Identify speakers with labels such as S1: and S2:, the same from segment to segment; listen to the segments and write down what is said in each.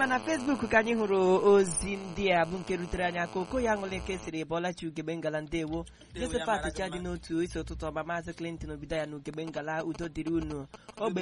S1: ma na Facebook ka anyị hụrụ ozi ndị a bụ nke rutere anyị aka. Oko ya ṅụle nke sịrị Bọlachi Ugegbe Ngala ndewo. Josephat Chadi n'otu isi ụtụtụ ọba Maazị Clinton obido ya na Ugegbe Ngala udo dịrị unu. Ogbe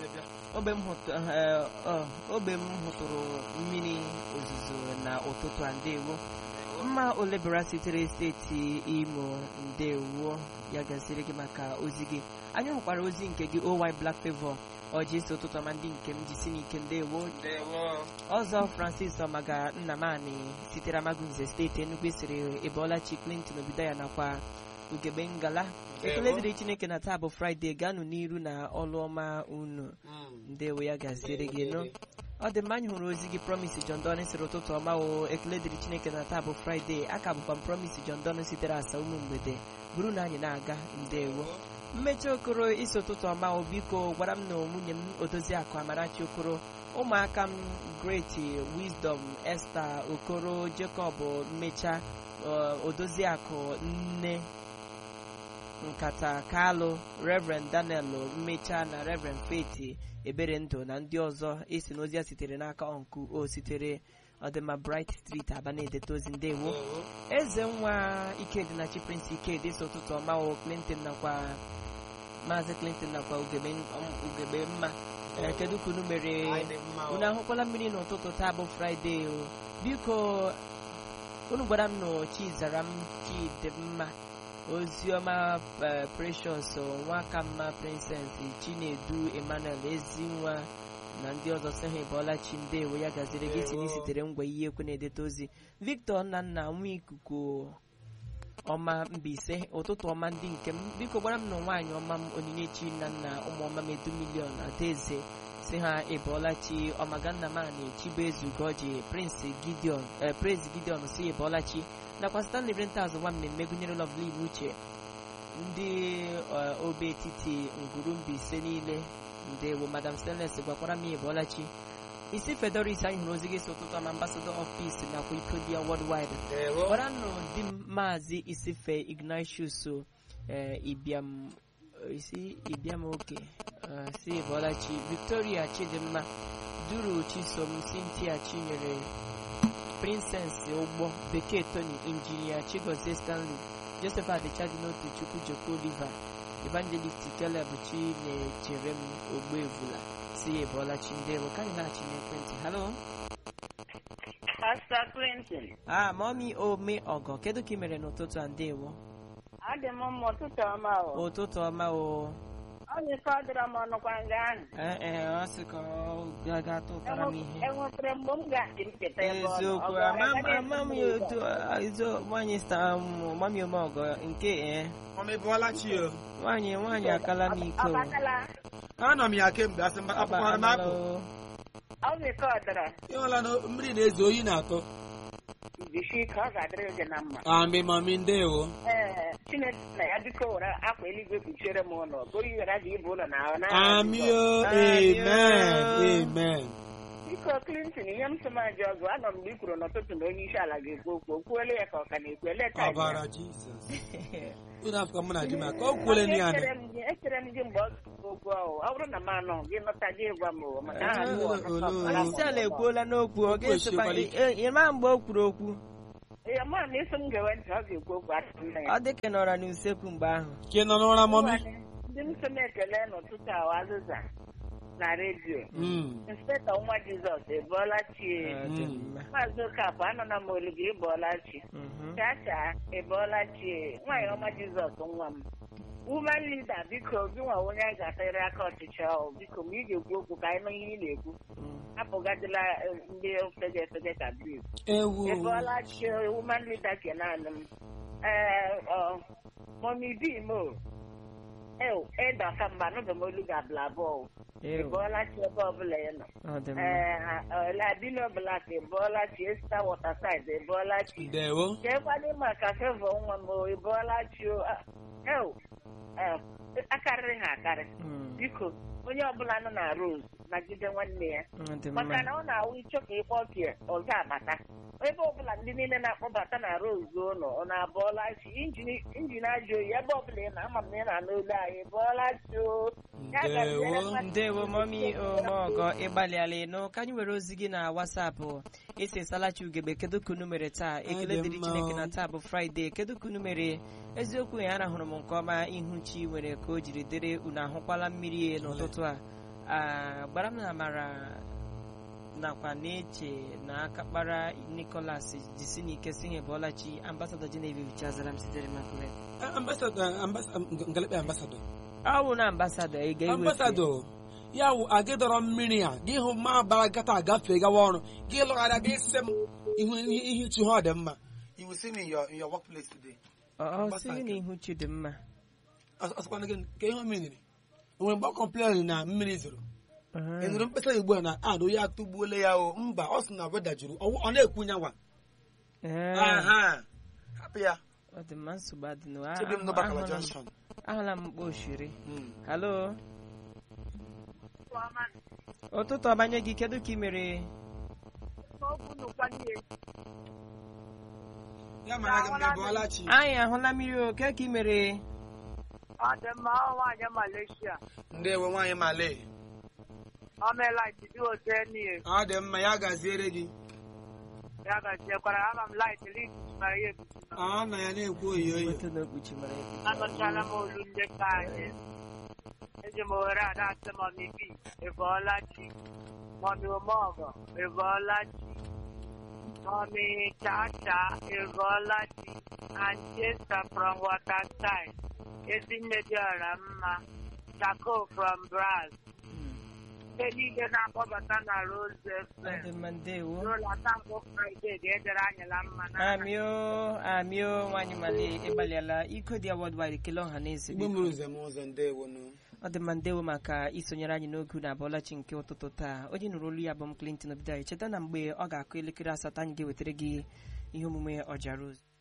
S1: m hụtụrụ mmiri ozuzo na ụtụtụ a ndewo. Mma Olebara sitere steeti Imo ndewo, ya gasịrị gị maka ozi gị. Anyị hụkwara ozi nke gị OY Black Favor ọjị isi ụtụtụ ọma ndị nke m jisi n'ike ndewo. Ọzọ Francis Ọmaga Nnamani sitere Amagunze steeti Enugu sịrị Ebolachi Clinton obido ya nakwa Ugegbe Ngala. Ekele dịrị Chineke na taa bụ Fraịde, gaanụ n'iru na ọlụ ọma unu ndewo, ya gasịrị gị nụ. Ọ dị mma, anyị hụrụ ozi gị Promise John Don sịrị ụtụtụ ọma o, ekele dịrị Chineke na taa bụ Fraịde. Aka bụkwa m Promise John Don sitere asa ụmụ mgbede, buru na anyị na-aga ndewo. Mmechi Okoro isi ụtụtụ ọma o, biko gwara m na nwunye m Odoziakụ Amarachi Okoro, ụmụaka m Great Wisdom Esther Okoro, Jacob Mmecha, Odoziakụ Nne Nkata Kalụ, Reverend Daniel Mmecha na Reverend Faith Ebere Ndụ na ndị ọzọ. Esi n'ozi a sitere n'aka ọnkụ o sitere ọdịma Bright Street Aba na-edeta ozi ndewo. Eze nwa Ikedi na Chi Prince Ikedi isi ụtụtụ ọma o, Clinton nakwa Maazị Clinton nakwa Ugegbe mma. Kedu ka unu mere? Unu ahụkwala mmiri n'ụtụtụ taa bụ Fraịde o? Biko unu gwara m na Chizara m Chidimma Oziọma Precious Nwakamma Princess Chinedu Emmanuel Ezinwa na ndị ọzọ sị ha Ebolachi ndewo, ya gaziri gị si n'isitere ngwa ihe ekwe na-edeta ozi. Victor Nnanna nwa ikuku ọma Mbaise ụtụtụ ọma ndị nke m, biko gbara m na nwaanyị ọma m Onyinyechi Nnanna ụmụọma m Edu Million Adaeze si ha Ebolachi. Ọmagannamani Chibuezugoji Prince Gideon Praise Gideon si Ebolachi nakwa Stanley Rentals nwa mmemme gụnyere Lovely Uche ndị obe etiti nguru Mbaise niile ndewo. Madam Stainless gwakwara m Ebolachi. Isi Fedoris anyị hụrụ ozi gị si ụtụtụ ama Ambassador of Peace nakwa Ikodia Worldwide. Gwara nụ di m Maazị Isife Ignatius Ibiam oke si Ebolachi. Victoria Chidimma Duru Chisom Cynthia Chinyere Princess Ogbo Bekee Tony Engineer Chigozie Stanley Joseph Adechadi n'otu Chukwu Joko Oliver Evangelist Caleb Chinechere m Ogbevula si Ebolachi ndewo. Ka anyị na-achị n'ekwentị. Hello
S2: Pastor Clinton.
S1: Mommy Ome Ogo, kedu ka ị mere n'ụtụtụ a ndewo?
S2: Adị m mma ụtụtụ ọma o.
S1: Ụtụtụ ọma o.
S2: Onye ka ọ dịrọ m ọnụkwa nga ahụ.
S1: Ọ sị ka ọ ga tụtara m ihe.
S2: Enwekwara mgbe m ga-adị nketa ebe ọ nọ.
S1: Eziokwu, ama m ya otu nwaanyị Mami Ome Ogo nke
S3: Ebolachi o.
S1: Nwaanyị akala m ike o.
S3: Anọ m ya kemgbe asị m akpụkpọrọ m apụ.
S2: Onye ka ọ dịrọ.
S3: Ịhụla na mmiri na-ezo, oyi na-atọ.
S2: Jisi ka ọ ga-adịrị gị na mma.
S3: Amị mami ndewo.
S2: Chineke na ya biko were akwa eluigwe kpuchiere m ụlọ, bụrụ ghara gị ibu ụlọ na
S3: Amị o, amen.
S2: Biko Clinton, ihe m sị m ajọ ọgụ, anọ m mgbe i kwuru n'ụtụtụ na onye isi ala ga-ekwu okwu, o kwuole ya ka ọ ka na-ekwu eleta
S3: ọbara Jizọs. Ụlọ afọ m na gị maka o kwuole ni ya.
S2: Echere m gị mgbe ọ ga-ekwu okwu ahụ, ọ bụrụ na m anọ gị nọta gị gwa m maka aha
S1: onye isi ala ekwuola n'okwu, ọ ga-esikwa ịma mgbe o kwuru okwu.
S2: Ee, ma na eso m ga-ewe ntị ọ ga-ekwu okwu asị nna ya.
S1: Ọ dị ka nọra n'usekwu mgbe ahụ.
S3: Ke nọ n'ụra mọmi?
S2: Ndị m so na-ekele n'ụtụtụ ahụ azịza na redio. Inspector nwa Jizọs Ebolachi. Maazị Okafọ anọna m olu gị Ebolachi. Chacha Ebolachi. Nwaanyị ọma Jizọs nwa m. Woman leader, biko gị nwa onye a ga-atanyere aka ọchịchị ahụ, biko ma ị ga-ekwu okwu ka anyị nụ ihe ị na-ekwu. Apụgadịla ndị ofege ka bif. Ebolachi woman leader kenanị m. Mọmi bi mo. Ịdọka mba n'oge m olu ga-abla abụọ. Ebolachi ebe ọbụla ya nọ. Ladino Black Ebolachi, Esther Waterside Ebolachi. Chekwado maka Favour nwa m Ebolachi akarịrị ha akarị. Biko onye ọbụla nọ na Rose nagide nwanne ya maka na ọ na-awụ ịchọ ka ịkpọ pịa ọzọ abata ebe ọbụla ndị niile na-akpọbata na Rose ụlọ ọ na-abọọla chi injin ajọ oyi ebe ọbụla ị na-ama m na ị na-anụ olu anyị bọọla chi
S1: ndewo mọmi omeọgọ ịgbalịala ịnụ ka anyị were ozi gị na WhatsApp esi salachi ugegbe kedu ka unu mere taa ekele dịrị Chineke na taa bụ Fraịde kedu ka unu mere eziokwu ya arahụrụ m nke ọma ihu chi nwere ka o jiri dịrị unu ahụkwala mmiri n'ụtụtụ a gbara m na amara nakwa na-eche na akakpara Nicholas jisi n'ike si ihe bụọlachi ambasadọ Genevieve Chazara m sitere Maklet
S3: ambasadọ
S1: awụ na ambasadọ ị ga-eweta
S3: ambasadọ ya wụ agịdọrọ mmiri a gị hụ ma bara gata agafe gawa ọrụ gị lụgharịa gị sị m ihu chi ha dị mma you will see me in your workplace today
S1: sị na ihu chi dị mma
S3: ọsọkwana gị ka ihe omeniri onwere mgbe ọ kọmplen na mmiri zoro ị nụrụ mkpesa igbo a na adụ ya tụgbuola ya o mba ọ sị na weda juru ọ na-ekwu nyanwa hapụ ya
S1: ọ dị mma nsogbu adị ahụla m mkpa oshiri halo ụtụtụ ọbanye gị kedu ka ị mere anyị ahụla mmiri oke ka ị mere
S3: ndewo nwaanyị Malay
S2: ọ meela ntị ote
S3: ọ dị mma ya gaziere gị
S2: ya gaziekwara ama m light link mara ya
S3: na ya na-ekwu oyi oyi
S2: anọchala m olu ndị ka anyị eji m ohere ada asị mọmi bi ịbọọla chi mọmi omeọgọ ịbọọla chi mọmi chacha ịbọọla chi Anchesa from Waterside Ezinne dị ọra mma Chako from Braz ndị niile na-akpọbata na Rose FM n'ụlọata mbụ Fraịde ga-edere anyịla mma
S1: amio nwaanyị Malay ịgbalịala iko dị worldwide ekele ọha na eze ọ dị mma ndewo maka isonyere anyị n'oge na abọọlachi nke ụtụtụ taa onye nụrụ olu ya bụ m Clinton Obidoye cheta na mgbe ọ ga-akụ elekere 8 anyị ga-ewetara gị ihe omume Ọja Rose